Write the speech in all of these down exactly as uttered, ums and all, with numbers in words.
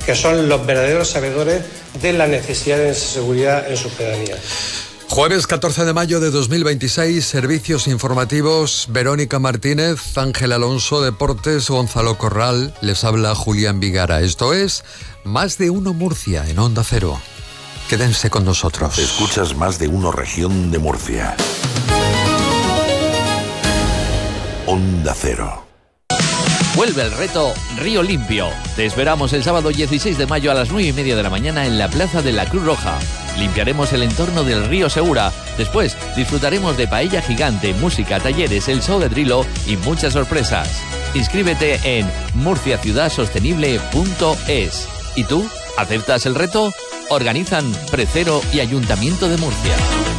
que son los verdaderos sabedores de la necesidad de seguridad en sus pedanías. Jueves catorce de mayo de dos mil veintiséis, servicios informativos, Verónica Martínez, Ángel Alonso, Deportes, Gonzalo Corral, les habla Julián Vigara. Esto es Más de Uno Murcia en Onda Cero. Quédense con nosotros. Escuchas Más de Uno Región de Murcia. Onda Cero. Vuelve el reto Río Limpio. Te esperamos el sábado dieciséis de mayo a las nueve y media de la mañana en la Plaza de la Cruz Roja. Limpiaremos el entorno del río Segura. Después disfrutaremos de paella gigante, música, talleres, el show de Drilo y muchas sorpresas. Inscríbete en murcia ciudad sostenible punto es. ¿Y tú? ¿Aceptas el reto? Organizan Precero y Ayuntamiento de Murcia.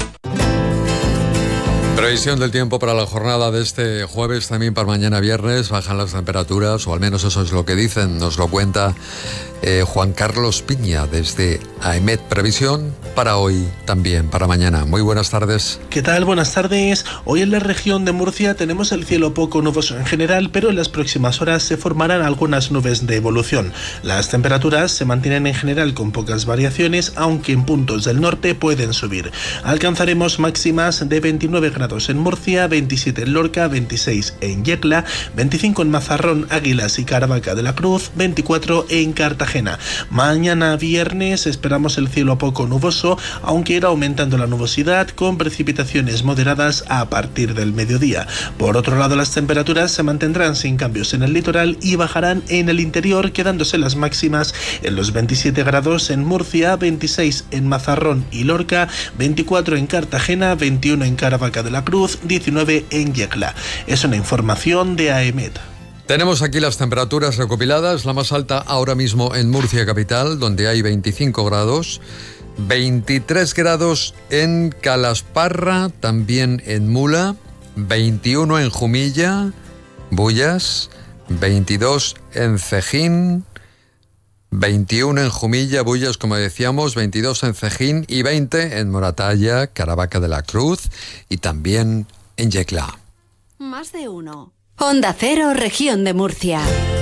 Previsión del tiempo para la jornada de este jueves, también para mañana viernes. Bajan las temperaturas, o al menos eso es lo que dicen. Nos lo cuenta eh, Juan Carlos Piña desde AEMET Previsión para hoy, también para mañana. Muy buenas tardes. ¿Qué tal? Buenas tardes. Hoy en la región de Murcia tenemos el cielo poco nuboso en general, pero en las próximas horas se formarán algunas nubes de evolución. Las temperaturas se mantienen en general con pocas variaciones, aunque en puntos del norte pueden subir. Alcanzaremos máximas de veintinueve grados en Murcia, veintisiete en Lorca, veintiséis en Yecla, veinticinco en Mazarrón, Águilas y Caravaca de la Cruz, veinticuatro en Cartagena. Mañana viernes esperamos el cielo poco nuboso, aunque irá aumentando la nubosidad con precipitaciones moderadas a partir del mediodía. Por otro lado, las temperaturas se mantendrán sin cambios en el litoral y bajarán en el interior, quedándose las máximas en los veintisiete grados en Murcia, veintiséis en Mazarrón y Lorca, veinticuatro en Cartagena, veintiuno en Caravaca de la Cruz, diecinueve en Yecla. Es una información de AEMET. Tenemos aquí las temperaturas recopiladas. La más alta ahora mismo en Murcia capital, donde hay veinticinco grados. veintitrés grados en Calasparra, también en Mula. veintiuno en Jumilla, Bullas. veintidós en Cejín. veintiuno en Jumilla, Bullas, como decíamos, veintidós en Cejín y veinte en Moratalla, Caravaca de la Cruz y también en Yecla. Más de uno. Onda Cero, región de Murcia.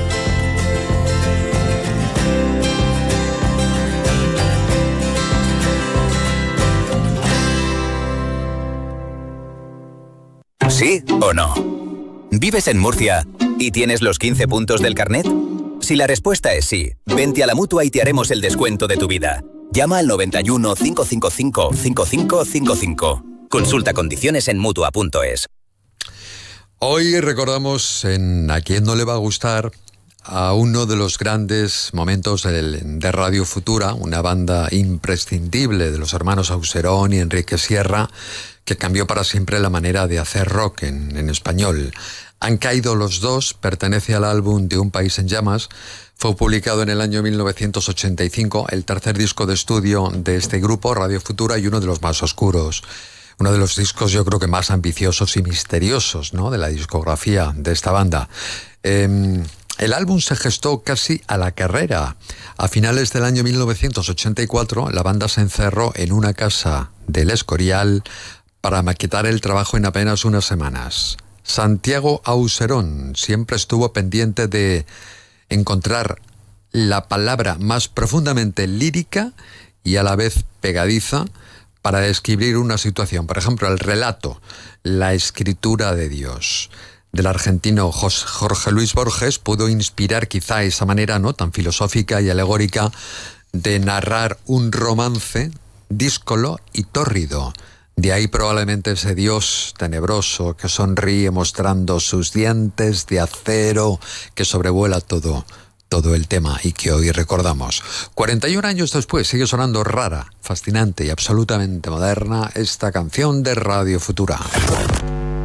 ¿Sí o no? ¿Vives en Murcia y tienes los quince puntos del carnet? Si la respuesta es sí, vente a la Mutua y te haremos el descuento de tu vida. Llama al noventa y uno, cinco cinco cinco, cinco cinco cinco cinco. Consulta condiciones en mutua punto es. Hoy recordamos en A Quién No Le Va a Gustar a uno de los grandes momentos de, de Radio Futura, una banda imprescindible de los hermanos Auserón y Enrique Sierra, que cambió para siempre la manera de hacer rock en, en español. Han caído los dos, pertenece al álbum De un país en llamas. Fue publicado en el año mil novecientos ochenta y cinco, el tercer disco de estudio de este grupo, Radio Futura, y uno de los más oscuros. Uno de los discos, yo creo que más ambiciosos y misteriosos, ¿no?, de la discografía de esta banda. Eh, el álbum se gestó casi a la carrera. A finales del año mil novecientos ochenta y cuatro, la banda se encerró en una casa del Escorial para maquetar el trabajo en apenas unas semanas. Santiago Auserón siempre estuvo pendiente de encontrar la palabra más profundamente lírica y a la vez pegadiza para describir una situación. Por ejemplo, el relato, la escritura de Dios. Del argentino Jorge Luis Borges pudo inspirar quizá esa manera, ¿no?, tan filosófica y alegórica de narrar un romance díscolo y tórrido. De ahí probablemente ese Dios tenebroso que sonríe mostrando sus dientes de acero, que sobrevuela todo, todo el tema y que hoy recordamos. cuarenta y un años después sigue sonando rara, fascinante y absolutamente moderna esta canción de Radio Futura.